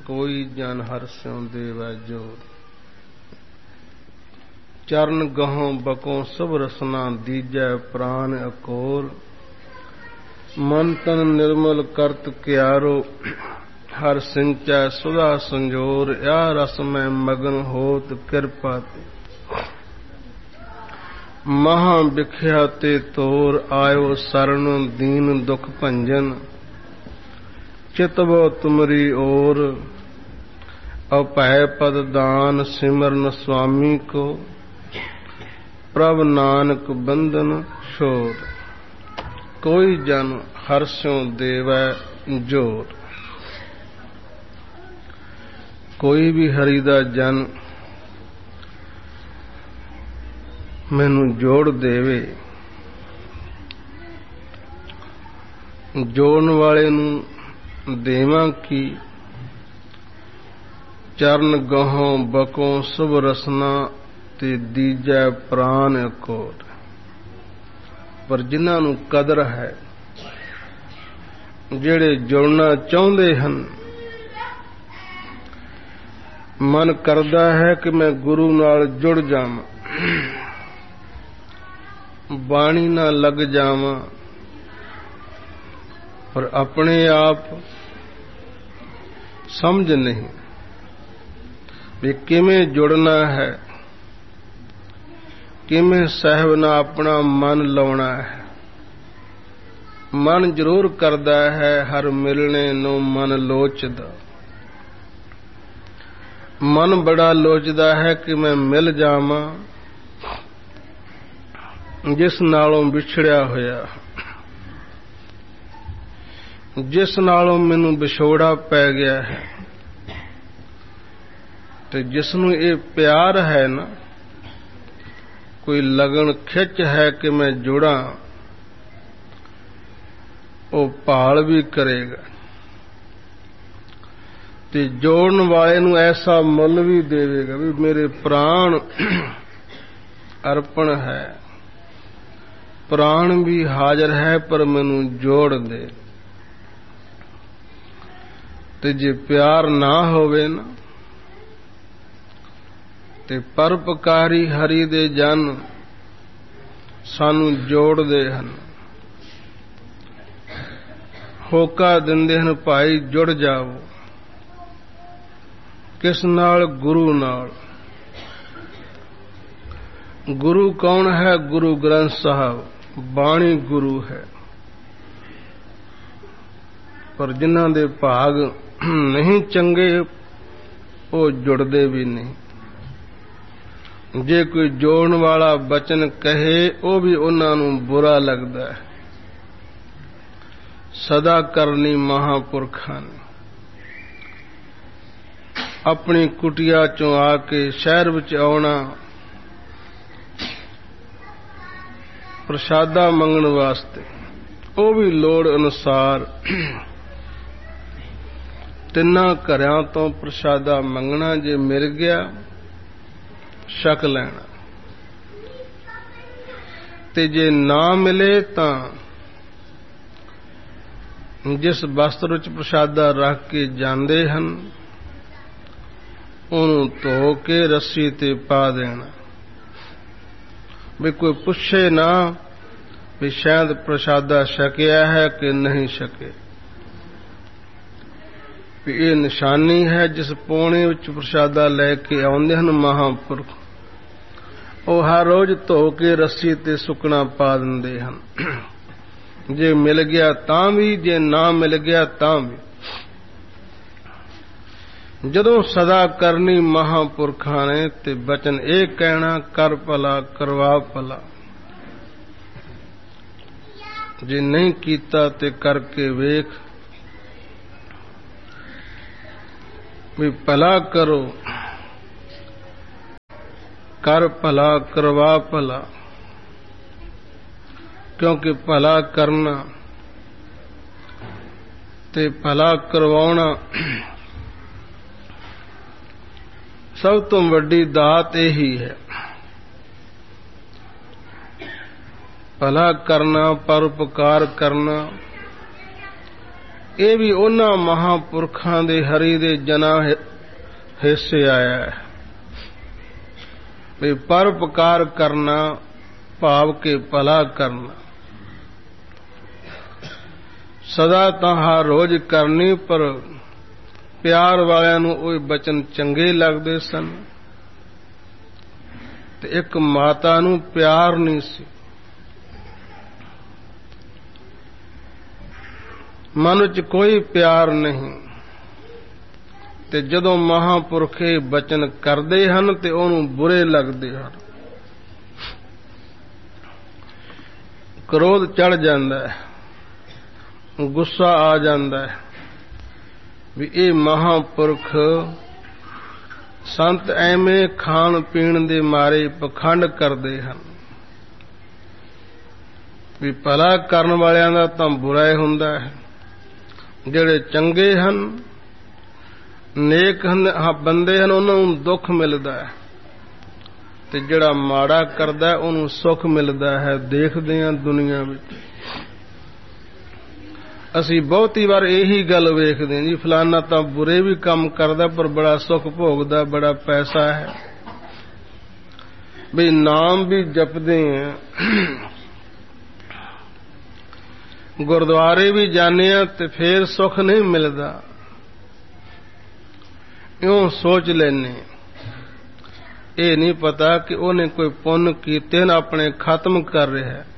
कोई जन हर स्यों देवै जोर। चरण गहों बकों सब रसना दीजै प्राण अकोर। मन तन निर्मल करत क्यारो हर सिंचै सुधा संजोर। या रस में मगन होत कृपा ते महा बिख्या ते तोर। आयो शरण दीन दुख भंजन चितवो तुमरी ओर। अभय पद दान सिमरन स्वामी को प्रभ नानक बंधन छोर। कोई जन हर्षों देवै जोर। कोई भी हरि दा जन मैनू जोड़ देवे, जोड़न वाले नू देवां की। चरण गहों बकों शुभ रसना ते दीजै प्राण अकोर। पर जिन्हां नू कदर है, ਜਿਹੜੇ जुड़ना चाहुंदे हन, मन करदा है कि मैं गुरु नाल जुड़ जावां, बाणी ना लग जावां, पर अपने आप समझ नहीं भी किवें जुड़ना है, किवें सहब ना अपना मन लाउणा है। मन जरूर करदा है हर मिलने नू मन लोचदा। मन बड़ा लोचदा है कि मैं मिल जावां जिस नालों विछड़िया होया, जिस नालों मैनू विछोड़ा पै गया है। ते जिसनू ये प्यार है ना, कोई लगन खिच है कि मैं जुड़ा, वो भाल भी करेगा। ते जोड़न वाले नू ऐसा मुल भी देवेगा भी मेरे प्राण अर्पण है, प्राण भी हाजिर है, पर मैनू जोड़ दे। ते जे प्यार ना होवे ना, ते परोपकारी हरि दे जन सानू जोड़दे हन, होका दिंदे हन भाई जुड़ जाओ। किस नाल? गुरु नाल। गुरु कौन है? गुरु ग्रंथ साहब, बाणी गुरु है। पर जिन्हां दे भाग नहीं चंगे वो जुड़दे भी नहीं। जे कोई जोड़न वाला बचन कहे वो भी उन्हां नू बुरा लगदा है। सदा करनी महापुरखां ने अपनी कुटिया चों आके शहर विच आउणा प्रसादा मंगण वास्ते, वो भी लोड़ अनुसार तिन्ना घरां तो प्रसादा मंगना। जे मिल गया छक लैना, ते जे ना मिले तां जिस वस्त्र विच प्रसादा रख के जांदे हन ਉਹਨੂੰ ਧੋ के रस्सी ते पा देना, भी कोई पुछे ना भी शायद प्रसादा छकिया है कि नहीं छके। भी ये निशानी है जिस पौने विच प्रसादा लैके आउंदे हन महापुरख, वो हर रोज धो के रस्सी ते सुकना पा दिंदे हन। जे मिल गया तां भी, जे ना मिल गया तां भी। जदों सदा करनी महापुरखां ने ते बचन ये कहना, कर भला करवा भला। जे नहीं कीता ते करके वेख, भी भला करो, कर भला करवा भला। क्योंकि भला करना ते भला करवाउणा सब तो वड्डी दात यही है। भला करना, परोपकार करना ਇਹ ਵੀ ਉਹਨਾਂ ਮਹਾਂਪੁਰਖਾਂ ਦੇ ਹਰੀ ਦੇ ਜਨਾਂ ਹਿੱਸੇ ਆਇਆ ਹੈ ਵੀ ਪਰਉਪਕਾਰ ਕਰਨਾ ਭਾਵ ਕੇ ਭਲਾ ਕਰਨਾ। ਸਦਾ ਤਾਂ ਹਰ ਰੋਜ਼ ਕਰਨੀ, ਪਰ ਪਿਆਰ ਵਾਲਿਆਂ ਨੂੰ ਉਹ ਬਚਨ ਚੰਗੇ ਲੱਗਦੇ ਸਨ ਤੇ ਇੱਕ ਮਾਤਾ ਨੂੰ ਪਿਆਰ ਨਹੀਂ ਸੀ। ਮਨ ਵਿੱਚ ਕੋਈ ਪਿਆਰ ਨਹੀਂ ਤੇ ਜਦੋਂ ਮਹਾਂਪੁਰਖ ਇਹ ਬਚਨ ਕਰਦੇ ਹਨ ਤੇ ਉਹਨੂੰ ਬੁਰੇ ਲੱਗਦੇ ਹਨ। ਕ੍ਰੋਧ ਚੜ ਜਾਂਦਾ ਹੈ, ਗੁੱਸਾ ਆ ਜਾਂਦਾ ਹੈ ਵੀ ਇਹ ਮਹਾਂਪੁਰਖ ਸੰਤ ਐਵੇਂ ਖਾਣ ਪੀਣ ਦੇ ਮਾਰੇ ਪਖੰਡ ਕਰਦੇ ਹਨ ਵੀ ਭਲਾ ਕਰਨ ਵਾਲਿਆਂ ਦਾ ਤਾਂ ਬੁਰਾ ਹੀ ਹੁੰਦਾ ਹੈ। ਜਿਹੜੇ ਚੰਗੇ ਹਨ, ਨੇਕ ਬੰਦੇ ਹਨ, ਉਹਨਾਂ ਨੂੰ ਦੁੱਖ ਮਿਲਦਾ ਹੈ ਤੇ ਜਿਹੜਾ ਮਾੜਾ ਕਰਦਾ ਉਹਨੂੰ ਸੁੱਖ ਮਿਲਦਾ ਹੈ। ਦੇਖਦੇ ਹਾਂ ਦੁਨੀਆ ਵਿੱਚ ਅਸੀਂ ਬਹੁਤੀ ਵਾਰ ਇਹੀ ਗੱਲ ਵੇਖਦੇ ਹਾਂ ਜੀ, ਫਲਾਨਾ ਤਾਂ ਬੁਰੇ ਵੀ ਕੰਮ ਕਰਦਾ ਪਰ ਬੜਾ ਸੁੱਖ ਭੋਗਦਾ, ਬੜਾ ਪੈਸਾ ਹੈ। ਵੀ ਨਾਮ ਵੀ ਜਪਦੇ ਆ, ਗੁਰਦੁਆਰੇ ਵੀ ਜਾਂਦੇ ਆ ਤੇ ਫੇਰ ਸੁੱਖ ਨਹੀਂ ਮਿਲਦਾ। ਇਉਂ ਸੋਚ ਲੈਨੇ, ਇਹ ਨਹੀਂ ਪਤਾ ਕਿ ਉਹਨੇ ਕੋਈ ਪੁੰਨ ਕੀਤੇ ਨਾ ਆਪਣੇ ਖਤਮ ਕਰ ਰਿਹਾ ਹੈ।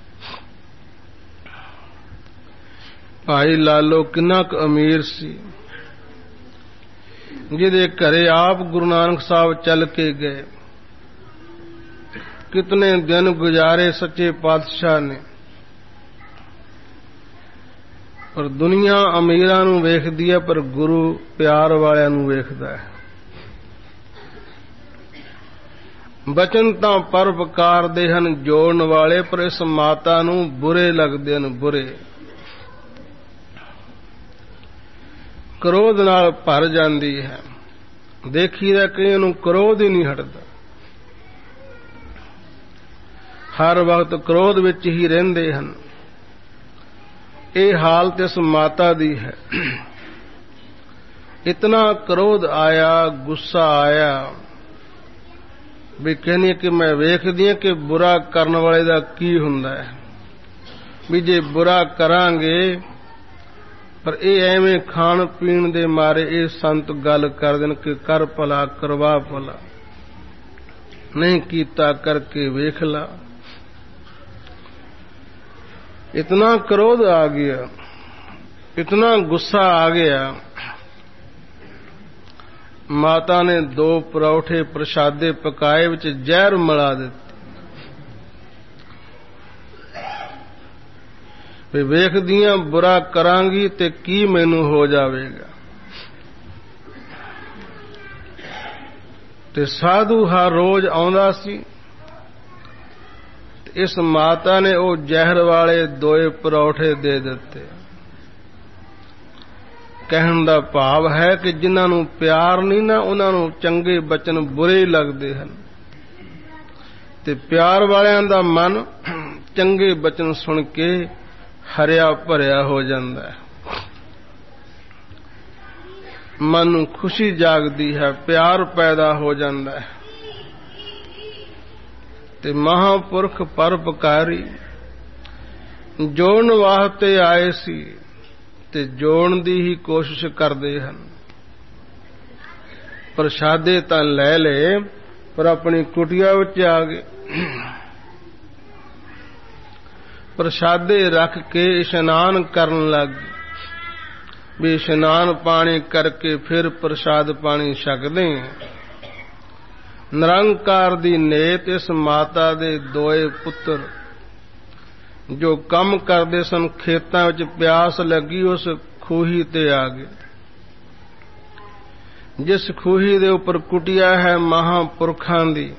ਭਾਈ ਲਾਲੋ ਕਿੰਨਾ ਕੁ ਅਮੀਰ ਸੀ, ਜਿਹਦੇ ਘਰੇ ਆਪ ਗੁਰੂ ਨਾਨਕ ਸਾਹਿਬ ਚੱਲ ਕੇ ਗਏ। ਕਿਤਨੇ ਦਿਨ ਗੁਜ਼ਾਰੇ ਸੱਚੇ ਪਾਤਸ਼ਾਹ ਨੇ, ਪਰ ਦੁਨੀਆ ਅਮੀਰਾਂ ਨੂੰ ਵੇਖਦੀ ਹੈ ਪਰ ਗੁਰੂ ਪਿਆਰ ਵਾਲਿਆਂ ਨੂੰ ਵੇਖਦਾ ਹੈ। ਬਚਨ ਤਾਂ ਪਰਉਪਕਾਰ ਦੇ ਹਨ ਜੋੜਨ ਵਾਲੇ, ਪਰ ਇਸ ਮਾਤਾ ਨੂੰ ਬੁਰੇ ਲੱਗਦੇ ਹਨ, ਬੁਰੇ। ਕ੍ਰੋਧ ਨਾਲ ਭਰ ਜਾਂਦੀ ਹੈ। ਦੇਖੀਦਾ ਕਈਆਂ ਨੂੰ ਕ੍ਰੋਧ ਹੀ ਨਹੀਂ ਹਟਦਾ, ਹਰ ਵਕਤ ਕ੍ਰੋਧ ਵਿੱਚ ਹੀ ਰਹਿੰਦੇ ਹਨ। ਇਹ ਹਾਲਤ ਇਸ ਮਾਤਾ ਦੀ ਹੈ। ਇਤਨਾ ਕ੍ਰੋਧ ਆਇਆ, ਗੁੱਸਾ ਆਇਆ ਵੀ ਕਹਿੰਦੀ ਕਿ ਮੈਂ ਵੇਖਦੀ ਹਾਂ ਕਿ ਬੁਰਾ ਕਰਨ ਵਾਲੇ ਦਾ ਕੀ ਹੁੰਦਾ ਹੈ। ਵੀ ਜੇ ਬੁਰਾ ਕਰਾਂਗੇ, ਪਰ ਇਹ ਐਵੇਂ ਖਾਣ ਪੀਣ ਦੇ ਮਾਰੇ ਇਹ ਸੰਤ ਗੱਲ ਕਰ ਦੇਣ ਕਿ ਕਰ ਭਲਾ ਕਰਵਾ ਭਲਾ, ਨਹੀਂ ਕੀਤਾ ਕਰਕੇ ਵੇਖ ਲਾ। इतना क्रोध आ गया, इतना गुस्सा आ गया, माता ने 2 परौठे प्रसादे पकाए विच जहर मिला दिती। वेखदियां बुरा करांगी ते की मैनू हो जावेगा। ते साधु हर रोज आउंदा सी। इस माता ने वो जहर वाले 2 परौठे दे दिते। कहण दा भाव है कि जिन्हां नूं प्यार नहीं ना, उन्हां नूं चंगे बचन बुरे लगदे हन ते प्यार वालियां दा मन चंगे बचन सुन के हरिया भरिया हो जांदा है। मन नूं खुशी जागदी है, प्यार पैदा हो जांदा है। ते महापुरख परोपकारी जोड़न वास्ते आए सी ते जोड़न दी ही कोशिश करदे हन। प्रसादे तां लै ले पर अपनी कुटिया विच आ गए। प्रसादे रख के इशनान करन लग गए। भी इशनान पानी करके फिर प्रसाद पानी छकदे हैं। निरंकार दी नेत इस माता दे 2 पुत्र जो काम करदे सन, खेतां विच प्यास लगी, उस खूही ते आ गए। जिस खूही दे उपर कुटिया है महापुरखां दी,